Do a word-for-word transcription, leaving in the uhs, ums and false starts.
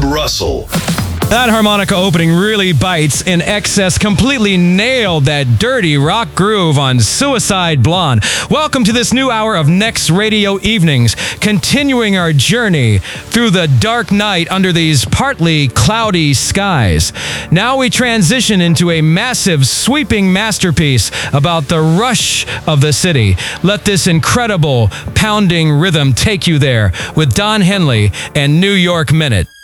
Russell. That harmonica opening really bites. In Excess completely nailed that dirty rock groove on Suicide Blonde. Welcome to this new hour of Next Radio Evenings, continuing our journey through the dark night under these partly cloudy skies. Now we transition into a massive, sweeping masterpiece about the rush of the city. Let this incredible pounding rhythm take you there with Don Henley and New York Minute.